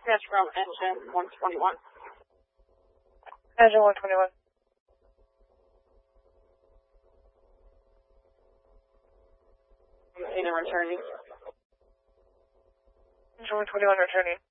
That's from engine 121. Engine 121. Either returning. Engine 121 returning.